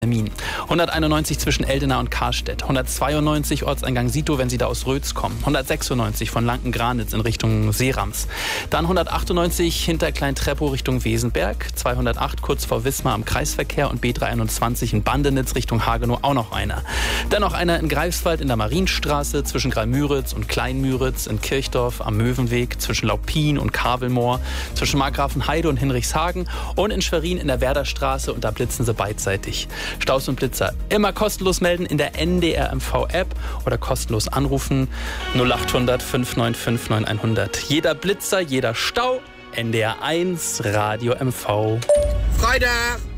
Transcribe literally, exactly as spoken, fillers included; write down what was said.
hunderteinundneunzig zwischen Eldena und Karstedt, hundertzweiundneunzig Ortseingang Sito, wenn Sie da aus Rötz kommen, hundertsechsundneunzig von Lanken-Granitz in Richtung Seerams, dann hundertachtundneunzig hinter Klein-Treppow Richtung Wesenberg, zweihundertacht kurz vor Wismar am Kreisverkehr und B dreihunderteinundzwanzig in Bandenitz Richtung Hagenow auch noch einer. Dann noch einer in Greifswald in der Marienstraße zwischen Graal-Müritz und Klein-Müritz, in Kirchdorf am Möwenweg zwischen Laupin und Kavelmoor, zwischen Markgrafenheide und Hinrichshagen und in Schwerin in der Werderstraße, und da blitzen sie beidseitig. Staus und Blitzer immer kostenlos melden in der N D R M V-App oder kostenlos anrufen null achthundert fünf neun fünf neun hundert. Jeder Blitzer, jeder Stau, N D R eins Radio M V. Freude!